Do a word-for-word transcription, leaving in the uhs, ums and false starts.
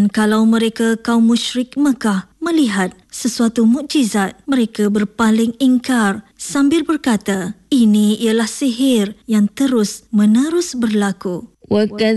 Dan kalau mereka kaum musyrik Mekah melihat sesuatu mukjizat, mereka berpaling ingkar sambil berkata, ini ialah sihir yang terus menerus berlaku.